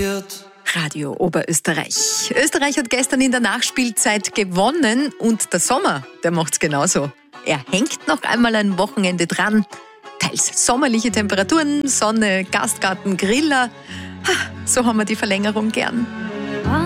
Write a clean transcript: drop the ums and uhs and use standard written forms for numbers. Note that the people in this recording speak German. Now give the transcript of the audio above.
passiert. Radio Oberösterreich. Österreich hat gestern in der Nachspielzeit gewonnen und der Sommer, der macht's genauso. Er hängt noch einmal ein Wochenende dran. Teils sommerliche Temperaturen, Sonne, Gastgarten, Griller. So haben wir die Verlängerung gern.